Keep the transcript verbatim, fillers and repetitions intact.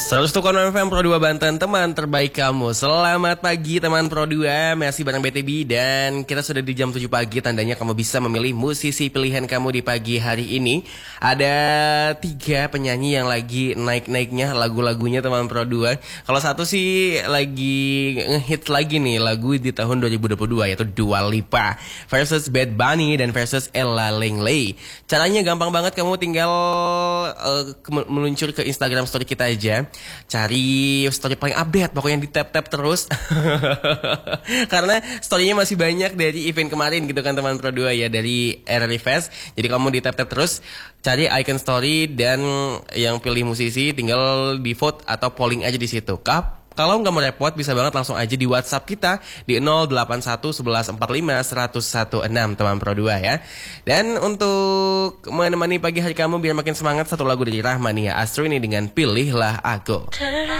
seratus satu koma enam F M Pro dua Banten, teman terbaik kamu. Selamat pagi teman Pro dua, masih bareng B T B. Dan kita sudah di jam tujuh pagi, tandanya kamu bisa memilih musisi pilihan kamu di pagi hari ini. Ada tiga penyanyi yang lagi naik-naiknya lagu-lagunya teman Pro dua. Kalau satu sih lagi ngehit lagi nih lagu di tahun dua ribu dua puluh dua, yaitu Dua Lipa versus Bad Bunny dan versus Ella Langley. Caranya gampang banget, kamu tinggal uh, meluncur ke Instagram story kita aja, cari story paling update, pokoknya di tap-tap terus. Karena storynya masih banyak dari event kemarin gitu kan teman Pro dua ya, dari R R I Fest. Jadi kamu di tap-tap terus, cari icon story dan yang pilih musisi tinggal di vote atau polling aja di situ. Kap, kalau nggak mau repot, bisa banget langsung aja di WhatsApp kita di nol delapan satu sebelas empat puluh lima seratus enam belas teman Pro dua ya. Dan untuk menemani pagi hari kamu biar makin semangat, satu lagu dari Rahmania Astro ini dengan Pilihlah Aku.